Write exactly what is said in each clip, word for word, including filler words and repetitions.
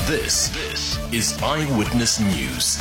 This, this is Eyewitness News.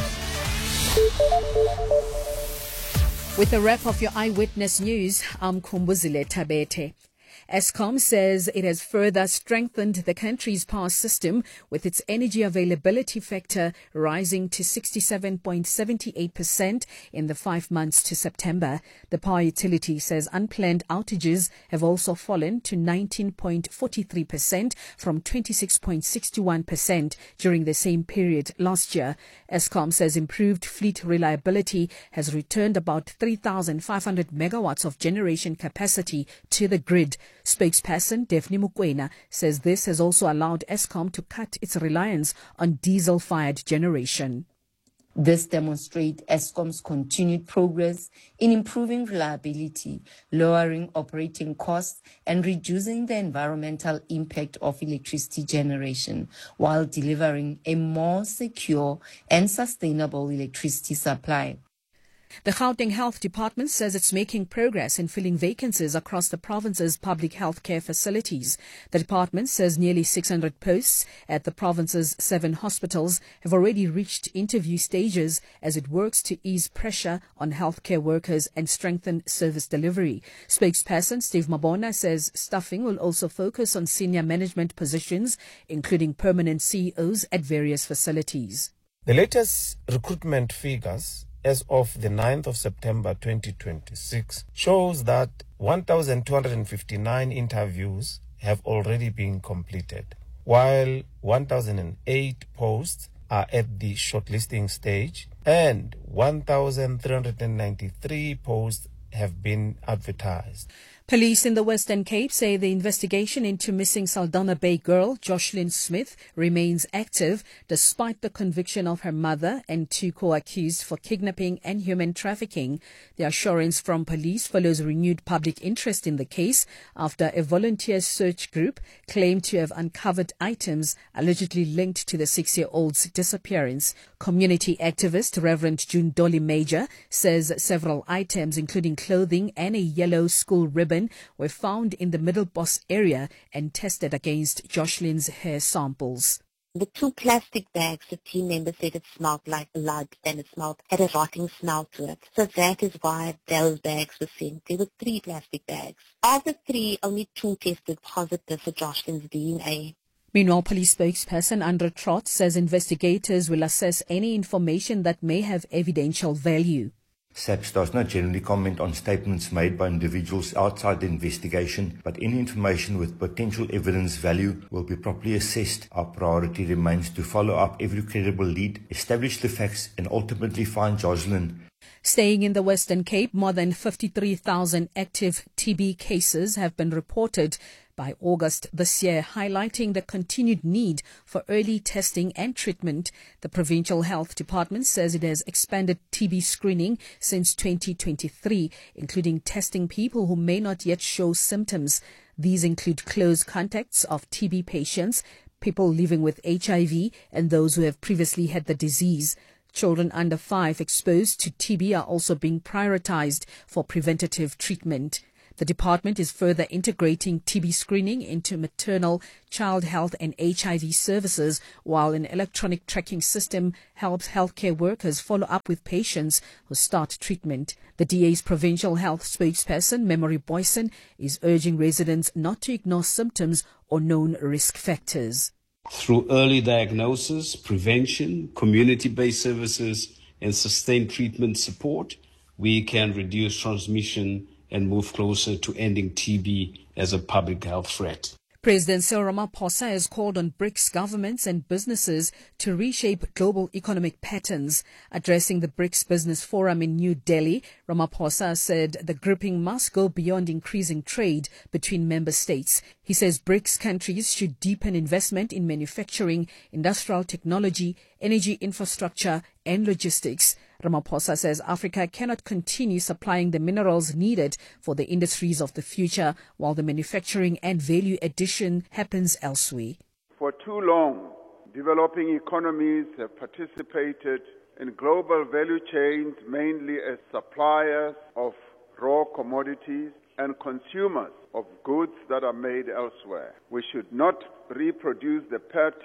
With a wrap of your Eyewitness News, I'm Kumbuzile Tabete. Eskom says it has further strengthened the country's power system, with its energy availability factor rising to sixty-seven point seven eight percent in the five months to September. The power utility says unplanned outages have also fallen to nineteen point four three percent from twenty-six point six one percent during the same period last year. Eskom says improved fleet reliability has returned about three thousand five hundred megawatts of generation capacity to the grid. Spokesperson Daphne Mukwena says this has also allowed Eskom to cut its reliance on diesel-fired generation. This demonstrates Eskom's continued progress in improving reliability, lowering operating costs, and reducing the environmental impact of electricity generation, while delivering a more secure and sustainable electricity supply. The Gauteng Health Department says it's making progress in filling vacancies across the province's public health care facilities. The department says nearly six hundred posts at the province's seven hospitals have already reached interview stages as it works to ease pressure on healthcare workers and strengthen service delivery. Spokesperson Steve Mabona says staffing will also focus on senior management positions, including permanent C E Os at various facilities. The latest recruitment figures as of the ninth of September twenty twenty-six shows that one thousand two hundred fifty-nine interviews have already been completed, while one thousand eight posts are at the shortlisting stage and one thousand three hundred ninety-three posts have been advertised. Police in the Western Cape say the investigation into missing Saldanha Bay girl Jocelyn Smith remains active despite the conviction of her mother and two co-accused for kidnapping and human trafficking. The assurance from police follows renewed public interest in the case after a volunteer search group claimed to have uncovered items allegedly linked to the six-year-old's disappearance. Community activist Reverend June Dolly Major says several items, including clothing and a yellow school ribbon, were found in the Middelbos area and tested against Jocelyn's hair samples. The two plastic bags, the team members said it smelled like blood and it smelled, had a rotting smell to it. So that is why those bags were sent. There were three plastic bags. Of the three, only two tested positive for Jocelyn's D N A. Meanwhile, police spokesperson Andrew Trott says investigators will assess any information that may have evidential value. SAPS does not generally comment on statements made by individuals outside the investigation, but any information with potential evidence value will be properly assessed. Our priority remains to follow up every credible lead, establish the facts, and ultimately find Jocelyn. Staying in the Western Cape, more than fifty-three thousand active T B cases have been reported by August this year, highlighting the continued need for early testing and treatment. The Provincial Health Department says it has expanded T B screening since twenty twenty-three, including testing people who may not yet show symptoms. These include close contacts of T B patients, people living with H I V, and those who have previously had the disease. Children under five exposed to T B are also being prioritized for preventative treatment. The department is further integrating T B screening into maternal, child health and H I V services, while an electronic tracking system helps healthcare workers follow up with patients who start treatment. The D A's provincial health spokesperson, Memory Boyson, is urging residents not to ignore symptoms or known risk factors. Through early diagnosis, prevention, community-based services, and sustained treatment support, we can reduce transmission and move closer to ending T B as a public health threat. President Cyril Ramaphosa has called on BRICS governments and businesses to reshape global economic patterns. Addressing the BRICS Business Forum in New Delhi, Ramaphosa said the grouping must go beyond increasing trade between member states. He says BRICS countries should deepen investment in manufacturing, industrial technology, energy infrastructure, and logistics. Ramaphosa says Africa cannot continue supplying the minerals needed for the industries of the future while the manufacturing and value addition happens elsewhere. For too long, developing economies have participated in global value chains mainly as suppliers of raw commodities and consumers of goods that are made elsewhere. We should not reproduce the pattern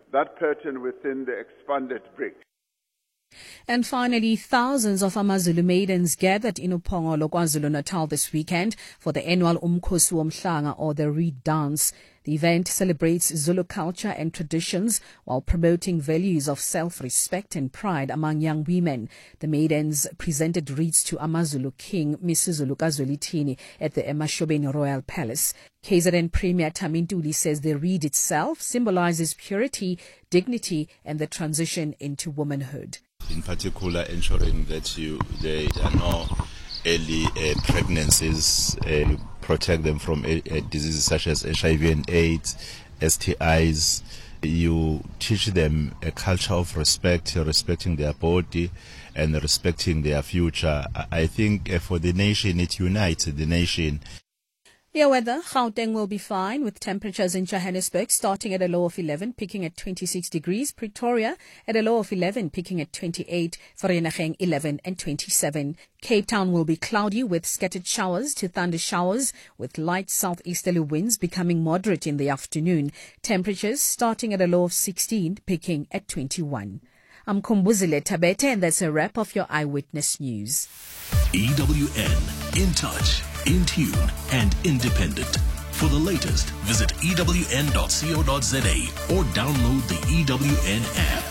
that pattern within the expanded BRICS. And finally, thousands of AmaZulu maidens gathered in Upongolo, KwaZulu-Natal this weekend for the annual Umkhosi Womhlanga, or the Reed Dance. The event celebrates Zulu culture and traditions while promoting values of self-respect and pride among young women. The maidens presented wreaths to AmaZulu King Misuzulu Kazwelithini at the Emashobeni Royal Palace. K Z N Premier Tamintuli says the reed itself symbolizes purity, dignity and the transition into womanhood. In particular, ensuring that you there are no early uh, pregnancies, uh, protect them from uh, diseases such as H I V and AIDS, S T Is. You teach them a culture of respect, respecting their body and respecting their future. I think uh, for the nation, it unites the nation. The weather, Gauteng will be fine with temperatures in Johannesburg starting at a low of eleven, peaking at twenty-six degrees. Pretoria at a low of eleven, peaking at twenty-eight. Vereeniging eleven and twenty-seven. Cape Town will be cloudy with scattered showers to thunder showers with light southeasterly winds becoming moderate in the afternoon. Temperatures starting at a low of sixteen, peaking at twenty-one. I'm Kumbuzile Tabete, and that's a wrap of your Eyewitness News. E W N, in touch, in tune and independent. For the latest, visit E W N dot co dot za or download the E W N app.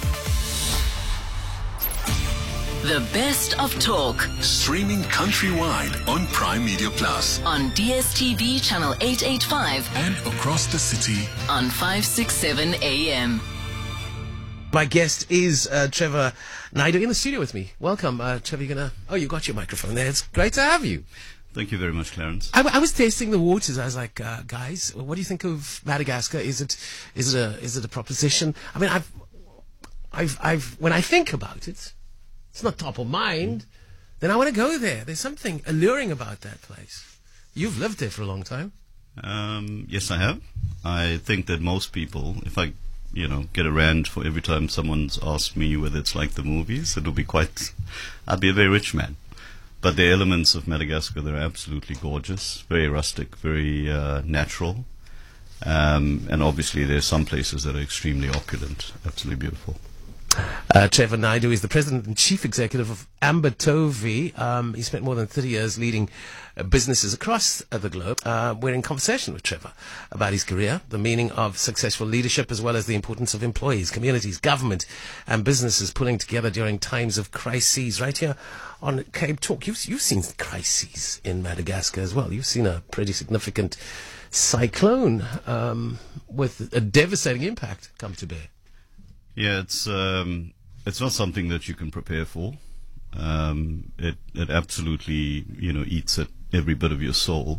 The best of talk. Streaming countrywide on Prime Media Plus. On D S T V channel eight eighty-five. And across the city. On five sixty-seven A M. My guest is uh, Trevor Naidu in the studio with me. Welcome, uh, Trevor. You're gonna. Oh, you got your microphone there. It's great to have you. Thank you very much, Clarence. I, I was tasting the waters. I was like, uh, guys, what do you think of Madagascar? Is it, is it a, is it a proposition? I mean, I've, I've, I've. When I think about it, it's not top of mind. Mm. Then I want to go there. There's something alluring about that place. You've lived there for a long time. Um, yes, I have. I think that most people, if I. you know, get a rand for every time someone's asked me whether it's like the movies, it'll be quite, I'd be a very rich man. But the elements of Madagascar, they're absolutely gorgeous, very rustic, very uh, natural. Um, and obviously there's some places that are extremely opulent, absolutely beautiful. Uh, Trevor Naidu is the president and chief executive of Ambertovi. Um, he spent more than thirty years leading uh, businesses across uh, the globe. Uh, we're in conversation with Trevor about his career, the meaning of successful leadership, as well as the importance of employees, communities, government, and businesses pulling together during times of crises. Right here on Cape Talk, you've, you've seen crises in Madagascar as well. You've seen a pretty significant cyclone um, with a devastating impact come to bear. Yeah, it's um, it's not something that you can prepare for. Um, it it absolutely, you know, eats at every bit of your soul.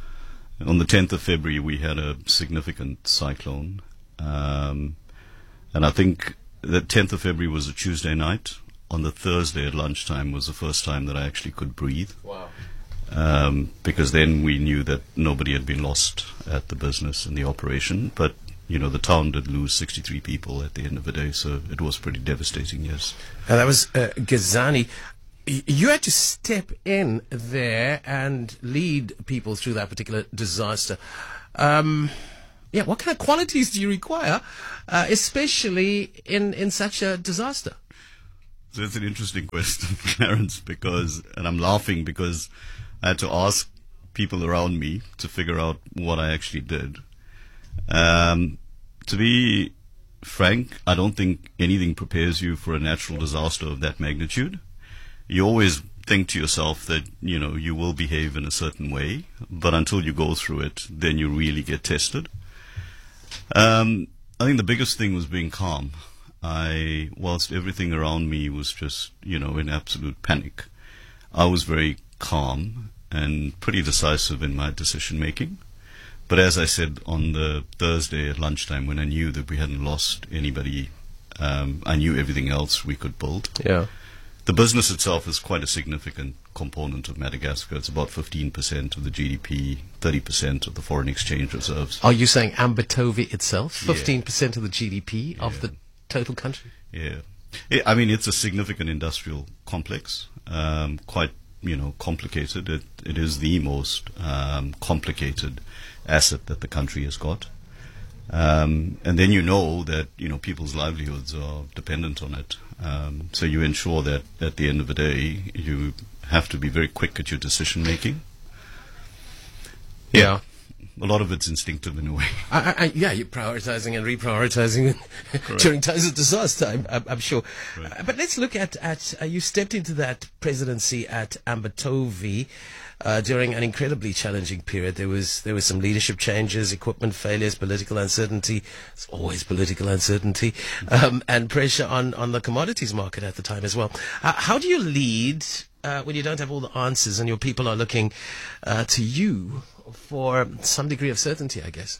On the tenth of February, we had a significant cyclone, um, and I think the tenth of February was a Tuesday night. On the Thursday at lunchtime was the first time that I actually could breathe. Wow. Um, because then we knew that nobody had been lost at the business and the operation, but you know, the town did lose sixty-three people at the end of the day, so it was pretty devastating, yes. And that was uh, Gazani. Y- you had to step in there and lead people through that particular disaster. Um, yeah, what kind of qualities do you require, uh, especially in, in such a disaster? So that's an interesting question, Clarence, because, and I'm laughing because I had to ask people around me to figure out what I actually did. Um, to be frank, I don't think anything prepares you for a natural disaster of that magnitude. You always think to yourself that, you know, you will behave in a certain way, but until you go through it, then you really get tested. Um, I think the biggest thing was being calm. I, whilst everything around me was just, you know, in absolute panic, I was very calm and pretty decisive in my decision making. But as I said on the Thursday at lunchtime, when I knew that we hadn't lost anybody, um, I knew everything else we could build. Yeah. The business itself is quite a significant component of Madagascar. It's about fifteen percent of the G D P, thirty percent of the foreign exchange reserves. Are you saying Ambertovi itself, fifteen percent yeah. of the G D P of yeah. the total country? Yeah. It, I mean, it's a significant industrial complex, um, quite, you know, complicated. It, it is the most um, complicated asset that the country has got. Um, and then you know that, you know, people's livelihoods are dependent on it. Um, so you ensure that at the end of the day, you have to be very quick at your decision making. Yeah. A lot of it's instinctive in a way. I, I, yeah, you're prioritizing and reprioritizing during times of disaster, I'm, I'm, I'm sure. Right. Uh, but let's look at, at uh, you stepped into that presidency at Ambathovi uh, during an incredibly challenging period. There was there was some leadership changes, equipment failures, political uncertainty. It's always political uncertainty, um, and pressure on, on the commodities market at the time as well. Uh, how do you lead uh, when you don't have all the answers and your people are looking uh, to you for some degree of certainty, I guess?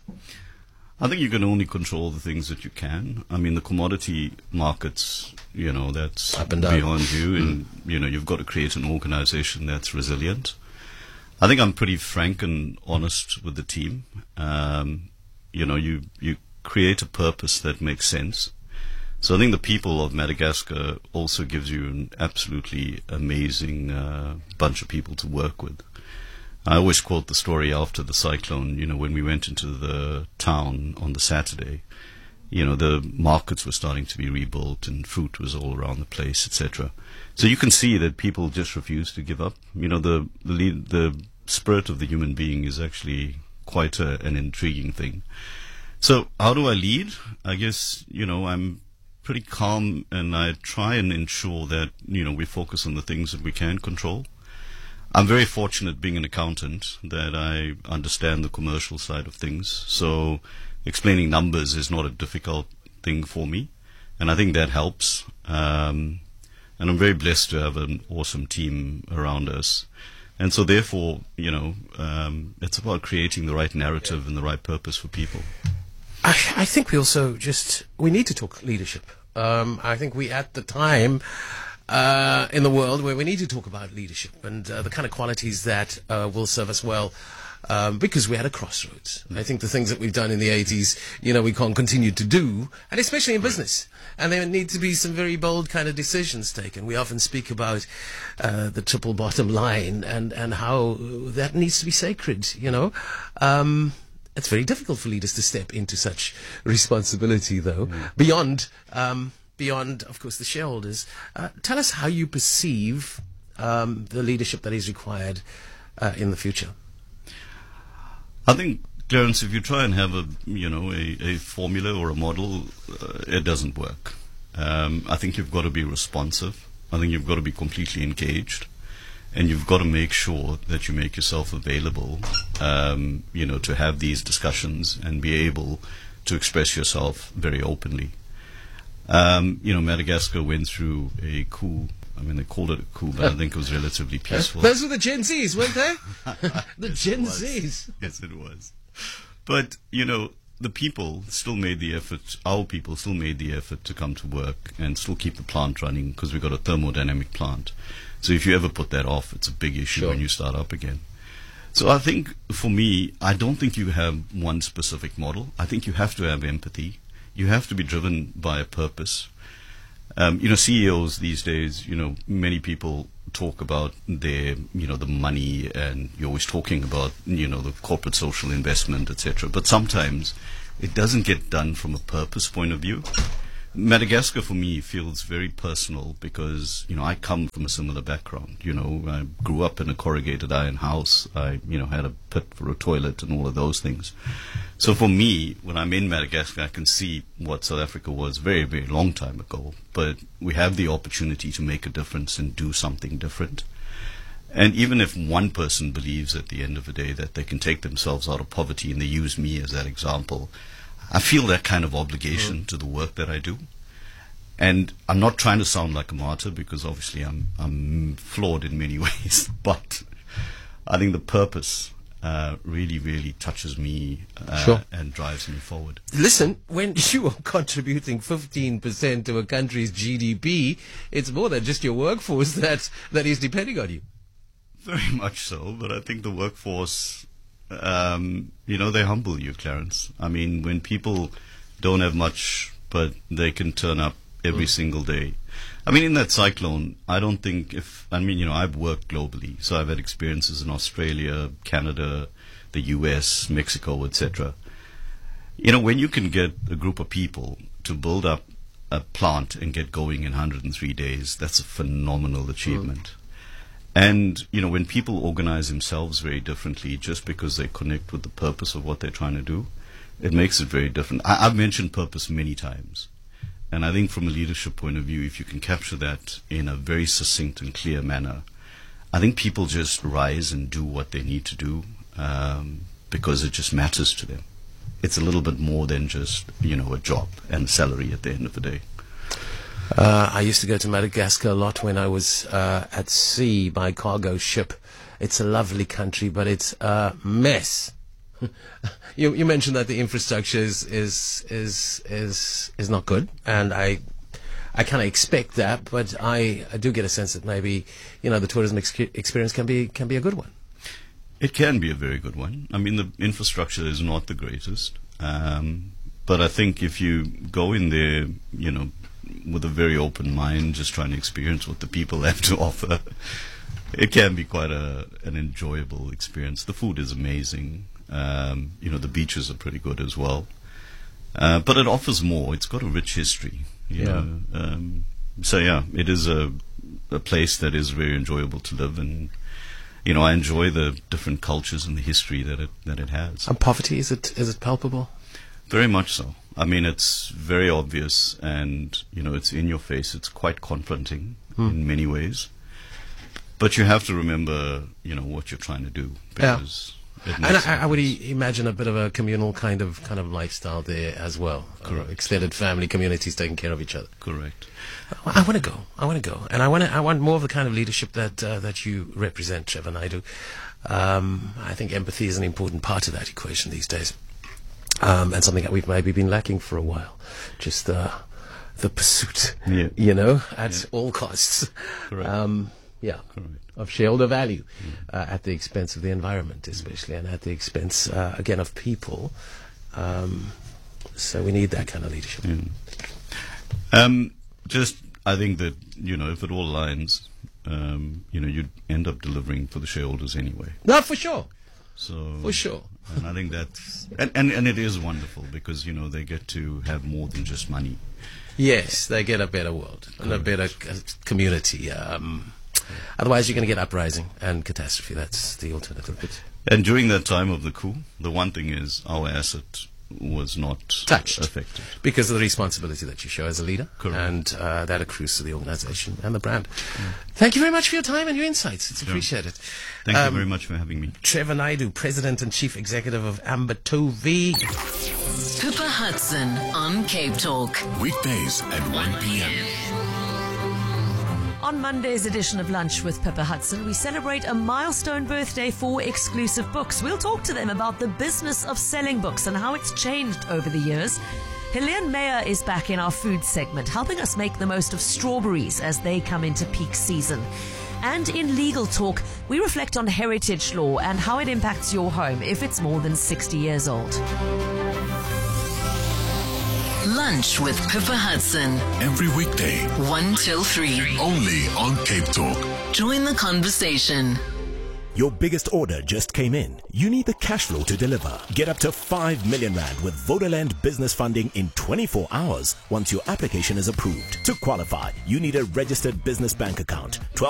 I think you can only control the things that you can. I mean, the commodity markets, you know, that's up and down beyond you, and, you know, you've got to create an organization that's resilient. I think I'm pretty frank and honest with the team. Um, you know, you, you create a purpose that makes sense. So I think the people of Madagascar also gives you an absolutely amazing uh, bunch of people to work with. I always quote the story after the cyclone, you know, when we went into the town on the Saturday, you know, the markets were starting to be rebuilt and fruit was all around the place, et cetera. So you can see that people just refuse to give up. You know, the the, lead, the spirit of the human being is actually quite a, an intriguing thing. So how do I lead? I guess, you know, I'm pretty calm and I try and ensure that, you know, we focus on the things that we can control. I'm very fortunate being an accountant that I understand the commercial side of things. So explaining numbers is not a difficult thing for me. And I think that helps. Um, and I'm very blessed to have an awesome team around us. And so therefore, you know, um, it's about creating the right narrative and the right purpose for people. I, I think we also just, we need to talk leadership. Um, I think we at the time... Uh, in the world where we need to talk about leadership and uh, the kind of qualities that uh, will serve us well, um, because we're at a crossroads. Mm. I think the things that we've done in the eighties, you know, we can't continue to do, and especially in business. And there need to be some very bold kind of decisions taken. We often speak about uh, the triple bottom line and, and how that needs to be sacred, you know. Um, it's very difficult for leaders to step into such responsibility, though, mm. beyond... Um, beyond, of course, the shareholders. Uh, tell us how you perceive um, the leadership that is required uh, in the future. I think, Clarence, if you try and have a, you know, a, a formula or a model, uh, it doesn't work. Um, I think you've got to be responsive. I think you've got to be completely engaged. And you've got to make sure that you make yourself available, um, you know, to have these discussions and be able to express yourself very openly. Um, you know, Madagascar went through a coup. I mean, they called it a coup, but I think it was relatively peaceful. Those were the Gen Zs, weren't they? the yes, Gen Zs. Yes, it was. But, you know, the people still made the effort, our people still made the effort to come to work and still keep the plant running because we've got a thermodynamic plant. So if you ever put that off, it's a big issue sure. when you start up again. So I think, for me, I don't think you have one specific model. I think you have to have empathy. You have to be driven by a purpose. Um, you know, C E Os these days, you know, many people talk about their, you know, the money, and you're always talking about, you know, the corporate social investment, et cetera. But sometimes it doesn't get done from a purpose point of view. Madagascar, for me, feels very personal because, you know, I come from a similar background. You know, I grew up in a corrugated iron house. I, you know, had a pit for a toilet and all of those things. So for me, when I'm in Madagascar, I can see what South Africa was very, very long time ago. But we have the opportunity to make a difference and do something different. And even if one person believes at the end of the day that they can take themselves out of poverty, and they use me as that example, I feel that kind of obligation mm. to the work that I do. And I'm not trying to sound like a martyr because obviously I'm I'm flawed in many ways, but I think the purpose uh, really, really touches me uh, sure. and drives me forward. Listen, when you are contributing fifteen percent to a country's G D P, it's more than just your workforce that, that is depending on you. Very much so, but I think the workforce... Um, you know, they humble you, Clarence. I mean, when people don't have much, but they can turn up every mm. single day. I mean, in that cyclone, I don't think if, I mean, you know, I've worked globally, so I've had experiences in Australia, Canada, the U S, Mexico, et cetera. You know, when you can get a group of people to build up a plant and get going in one hundred three days, that's a phenomenal achievement. Mm. And, you know, when people organize themselves very differently just because they connect with the purpose of what they're trying to do, it makes it very different. I, I've mentioned purpose many times. And I think from a leadership point of view, if you can capture that in a very succinct and clear manner, I think people just rise and do what they need to do um, because it just matters to them. It's a little bit more than just, you know, a job and salary at the end of the day. Uh, I used to go to Madagascar a lot when I was uh, at sea by cargo ship. It's a lovely country, but it's a mess. you, you mentioned that the infrastructure is is is is, is not good, and I I kind of expect that, but I, I do get a sense that maybe, you know, the tourism ex- experience can be can be a good one. It can be a very good one. I mean, the infrastructure is not the greatest, um, but I think if you go in there, you know, with a very open mind, just trying to experience what the people have to offer, it can be quite a an enjoyable experience. The food is amazing. Um, you know, the beaches are pretty good as well. Uh, but it offers more. It's got a rich history. You Yeah. know? Um, so, yeah, it is a, a place that is very enjoyable to live in. You know, I enjoy the different cultures and the history that it that it has. And poverty, is it is it palpable? Very much so. I mean, it's very obvious, and you know, it's in your face. It's quite confronting Hmm. in many ways. But you have to remember, you know, what you're trying to do, Yeah. because it And makes I, I would e- imagine a bit of a communal kind of kind of lifestyle there as well. Correct. Uh, extended family, communities taking care of each other. correct. I want to go. I want to go, and I want. I want more of the kind of leadership that uh, that you represent, Trevor Naidu. Um, I think empathy is an important part of that equation these days, um, and something that we've maybe been lacking for a while. Just the the pursuit, Yeah. you know, at Yeah. all costs. Correct. Um, yeah. Correct. Of shareholder value, uh, at the expense of the environment, especially, and at the expense uh, again of people. Um, so we need that kind of leadership. Yeah. Um, just, I think that, you know, if it all aligns, um, you know, you'd end up delivering for the shareholders anyway. No, for sure. So For sure. And I think that's, and, and, and it is wonderful because, you know, they get to have more than just money. Yes, they get a better world and a better uh, community. Um, otherwise, you're going to get uprising and catastrophe. That's the alternative. And during that time of the coup, the one thing is our asset was not Touched. affected. Because of the responsibility that you show as a leader. Correct. And uh, that accrues to the organization and the brand. Thank you very much for your time and your insights. It's appreciated. Thank Um, you very much for having me. Trevor Naidu, President and Chief Executive of Amber Tovi. Pippa Hudson on Cape Talk. Weekdays at one p.m. On Monday's edition of Lunch with Pippa Hudson, we celebrate a milestone birthday for Exclusive Books. We'll talk to them about the business of selling books and how it's changed over the years. Helene Meyer is back in our food segment, helping us make the most of strawberries as they come into peak season. And in Legal Talk, we reflect on heritage law and how it impacts your home if it's more than sixty years old. Lunch with Pippa Hudson. Every weekday, one till three. only on Cape Talk. Join the conversation. Your biggest order just came in. You need the cash flow to deliver. Get up to five million rand with Vodaland business funding in twenty-four hours once your application is approved. To qualify, you need a registered business bank account.